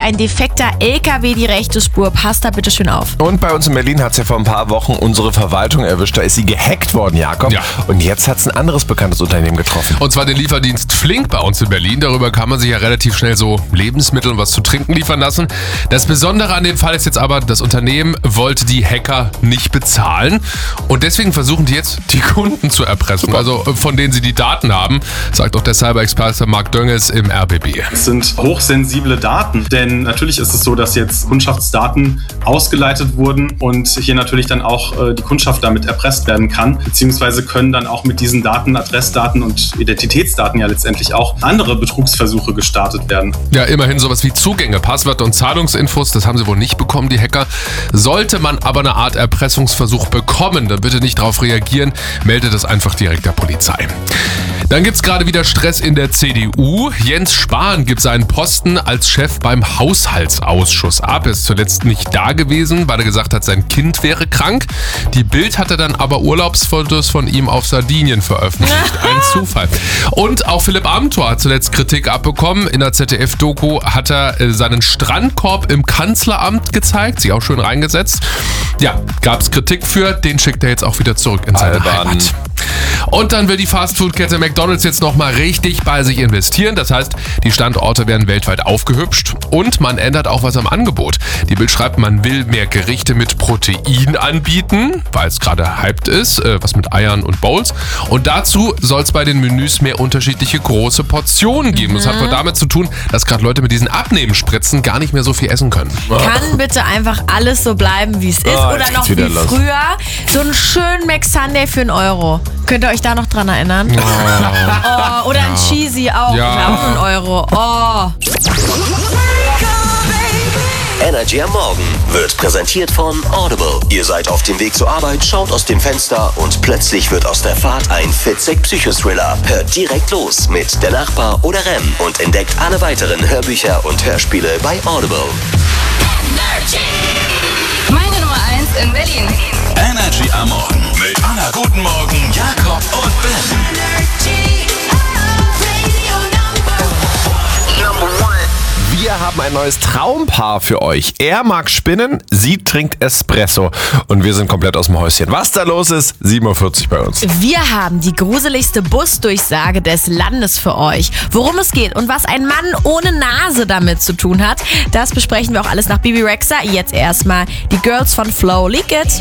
ein defekter LKW die rechte Spur. Passt da bitte schön auf. Und bei uns in Berlin hat es ja vor ein paar Wochen unsere Verwaltung erwischt. Da ist sie gehackt worden, Jakob. Ja. Und jetzt hat es ein anderes bekanntes Unternehmen getroffen. Und zwar den Lieferdienst Flink bei uns in Berlin. Darüber kann man sich ja relativ schnell so Lebensmittel und was zu trinken liefern lassen. Das Besondere an dem Fall ist jetzt aber, das Unternehmen wollte die Hacker nicht bezahlen. Und deswegen versuchen die jetzt, die Kunden zu erpressen. Also von denen sie die Daten haben, sagt auch der Cyber-Experte Marc Dönges im RBB. Es sind hochsensible Daten, denn natürlich ist es so, dass jetzt Kundschaftsdaten ausgeleitet wurden und hier natürlich dann auch die Kundschaft damit erpresst werden kann, beziehungsweise können dann auch mit diesen Daten, Adressdaten und Identitätsdaten ja letztendlich auch andere Betrugsversuche gestartet werden. Ja, immerhin sowas wie Zugänge, Passwörter und Zahlungsinfos, das haben sie wohl nicht bekommen, die Hacker. Sollte man aber eine Art Erpressungsversuch bekommen, dann bitte nicht darauf reagieren, meldet es einfach direkt der Polizei. Dann gibt's gerade wieder Stress in der CDU. Jens Spahn gibt seinen Posten als Chef beim Haushaltsausschuss ab. Er ist zuletzt nicht da gewesen, weil er gesagt hat, sein Kind wäre krank. Die Bild hatte dann aber Urlaubsfotos von ihm auf Sardinien veröffentlicht. Ein Zufall. Und auch Philipp Amthor hat zuletzt Kritik abbekommen. In der ZDF-Doku hat er seinen Strandkorb im Kanzleramt gezeigt, sich auch schön reingesetzt. Ja, gab's Kritik für, den schickt er jetzt auch wieder zurück in seine Heimat. Und dann will die Fastfood-Kette McDonald's jetzt nochmal richtig bei sich investieren. Das heißt, die Standorte werden weltweit aufgehübscht und man ändert auch was am Angebot. Die Bild schreibt, man will mehr Gerichte mit Protein anbieten, weil es gerade hyped ist, was mit Eiern und Bowls. Und dazu soll es bei den Menüs mehr unterschiedliche große Portionen geben. Das hat wohl damit zu tun, dass gerade Leute mit diesen Abnehmenspritzen gar nicht mehr so viel essen können. Kann bitte einfach alles so bleiben, wie es ist? Oder noch wie früher? So einen schönen McSunday für €1. Könnt ihr euch da noch dran erinnern? Oh, oder ein Cheesy auch. Ja. Auch €1. Oh. Energy am Morgen wird präsentiert von Audible. Ihr seid auf dem Weg zur Arbeit, schaut aus dem Fenster und plötzlich wird aus der Fahrt ein Fitzek-Psychothriller. Hört direkt los mit Der Nachbar oder Rem und entdeckt alle weiteren Hörbücher und Hörspiele bei Audible. Meine Nummer 1 in Berlin. Energy am Morgen mit Anna Guten Morgen, Jakob und Ben. Wir haben ein neues Traumpaar für euch. Er mag Spinnen, sie trinkt Espresso. Und wir sind komplett aus dem Häuschen. Was da los ist, 7:40 Uhr bei uns. Wir haben die gruseligste Busdurchsage des Landes für euch. Worum es geht und was ein Mann ohne Nase damit zu tun hat, das besprechen wir auch alles nach Bibi Rexha. Jetzt erstmal die Girls von Flow. Leak It.